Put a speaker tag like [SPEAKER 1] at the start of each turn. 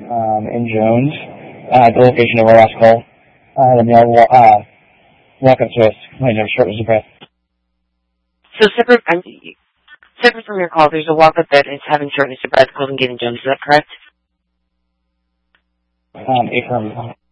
[SPEAKER 1] in Jones, at the location of our last call. The male walk up to us, complaining of shortness of breath.
[SPEAKER 2] So separate from your call, there's a walk-up that is having shortness of breath called in Jones. Is that correct?
[SPEAKER 1] Affirmative.